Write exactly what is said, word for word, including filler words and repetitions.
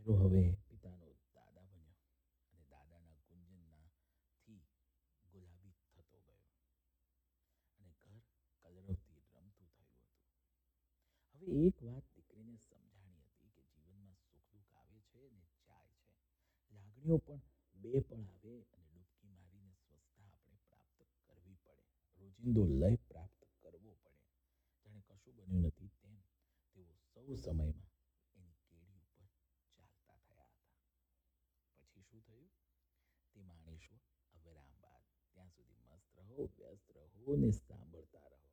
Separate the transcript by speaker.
Speaker 1: દીકરો હવે પિતાનો દાદા બન્યો અને દાદાના ગુંજનનાથી ગુલાબી થતો ગયો અને ઘર કલરવથી રમતું થયું હતું. હવે એક વાત દીકરીને સમજાણી હતી કે જીવનમાં સુખ દુઃખ આવે છે અને જાય છે. લાગણીઓ પણ બે પળ આવે અને ડૂબકી મારીને સ્વસ્થતા આપણે પ્રાપ્ત કરવી પડે. રોજિંદો લય પ્રાપ્ત કરવો પડે. જાણે કશું બન્યું નથી તેમ તેઓ સૌ સમયમાં એની કેડી ઉપર ચાલતા થયા હતા. પછી શું થયું તે માણીશું અવિરામ બાદ. ત્યાં સુધી મસ્ત રહો, વ્યસ્ત રહો ને સાંભળતા રહો.